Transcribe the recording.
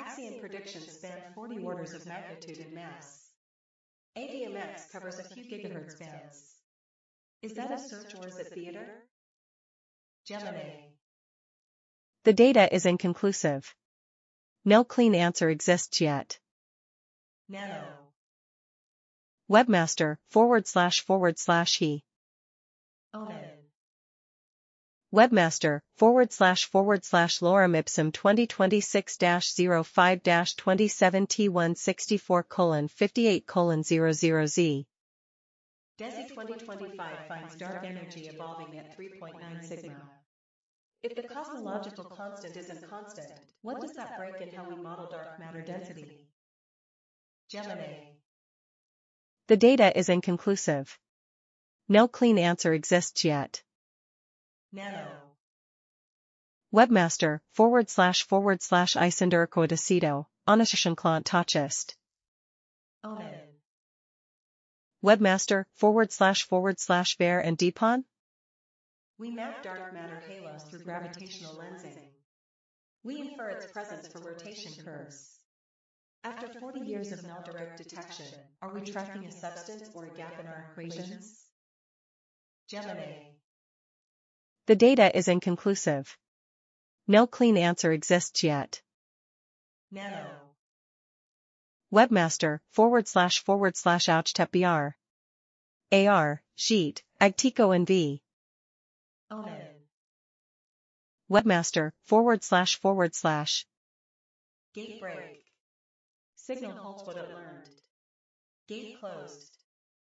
Axion predictions span 40 orders of magnitude in mass. ADMX covers a few gigahertz bands. Is that a search or is it theater? Gemini. The data is inconclusive. No clean answer exists yet. Nano. Webmaster //he. Omen. Webmaster //lorem ipsum 2026-05-27T164:58:00Z. DESI 2025 finds dark energy evolving at 3.9 sigma. If the cosmological constant isn't constant, what does that break in how we model dark matter density? Gemini. The data is inconclusive. No clean answer exists yet. Nano. Webmaster //Isindurcoidecido, Onishashanklant Tachist. Omen. Webmaster //Ver and Deepon? We map dark matter halos through gravitational lensing. We infer its presence from rotation curves. After 40 years of non-direct detection, are we tracking a substance or a gap in our equations? Gemini. The data is inconclusive. No clean answer exists yet. Nano. Webmaster //Ouchtepbr. AR, Sheet, Agtico NV. Omen. Webmaster //. Gate break. Signal holds what it learned. Gate closed.